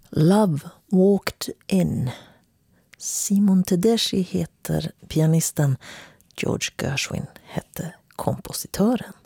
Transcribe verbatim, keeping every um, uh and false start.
Love Walked In. Simon Tedeschi heter pianisten, George Gershwin hette kompositören.